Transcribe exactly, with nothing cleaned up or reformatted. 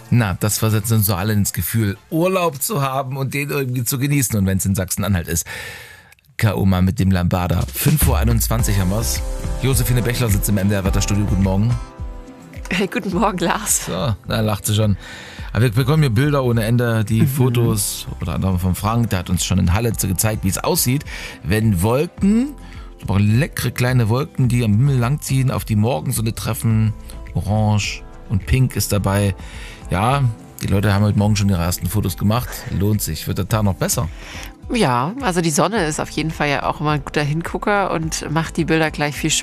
Na, das versetzt uns so alle ins Gefühl, Urlaub zu haben und den irgendwie zu genießen. Und wenn es in Sachsen-Anhalt ist. K O mal mit dem Lambada. fünf Uhr einundzwanzig haben wir's. Josephine Bechler sitzt im M D R-Wetterstudio. Guten Morgen. Hey, guten Morgen, Lars. So, da lacht sie schon. Aber wir bekommen hier Bilder ohne Ende, die mhm. Fotos, unter anderem von Frank, der hat uns schon in Halle gezeigt, wie es aussieht, wenn Wolken, aber leckere kleine Wolken, die am Himmel langziehen, auf die Morgensonne treffen. Orange und Pink ist dabei. Ja, die Leute haben heute Morgen schon ihre ersten Fotos gemacht. Lohnt sich. Wird der Tag noch besser? Ja, also die Sonne ist auf jeden Fall ja auch immer ein guter Hingucker und macht die Bilder gleich viel schöner.